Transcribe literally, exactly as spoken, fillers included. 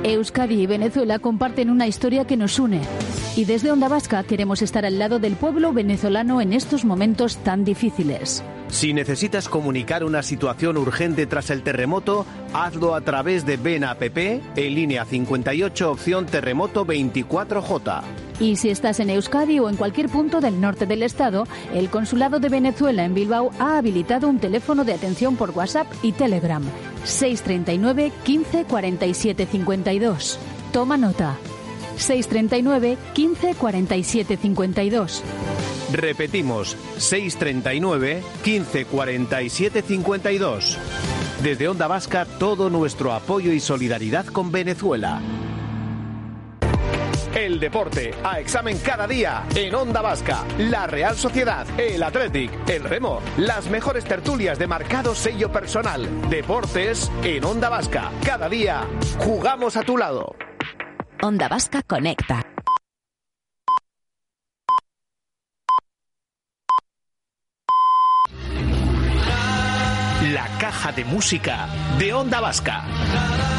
Euskadi y Venezuela comparten una historia que nos une. Y desde Onda Vasca queremos estar al lado del pueblo venezolano en estos momentos tan difíciles. Si necesitas comunicar una situación urgente tras el terremoto, hazlo a través de Ven App en línea cincuenta y ocho opción terremoto veinticuatro J. Y si estás en Euskadi o en cualquier punto del norte del estado, el Consulado de Venezuela en Bilbao ha habilitado un teléfono de atención por WhatsApp y Telegram. seis treinta y nueve, quince, cuarenta y siete, cincuenta y dos. Toma nota. seis treinta y nueve, quince, cuarenta y siete, cincuenta y dos. Repetimos, seis treinta y nueve, quince, cuarenta y siete, cincuenta y dos. Desde Onda Vasca, todo nuestro apoyo y solidaridad con Venezuela. El deporte a examen cada día en Onda Vasca. La Real Sociedad, el Athletic, el Remo, las mejores tertulias de marcado sello personal. Deportes en Onda Vasca. Cada día jugamos a tu lado. Onda Vasca conecta. La caja de música de Onda Vasca.